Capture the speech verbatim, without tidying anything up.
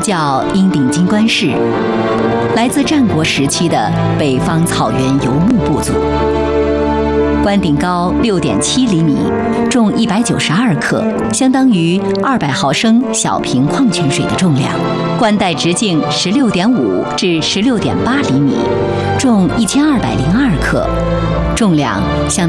叫鹰顶金冠氏，来自战国时期的北方草原游牧部族。冠顶高六点七厘米，重一百九十二克，相当于二百毫升小瓶矿泉水的重量。冠带直径十六点五至十六点八厘米，重一千二百零二克，重量相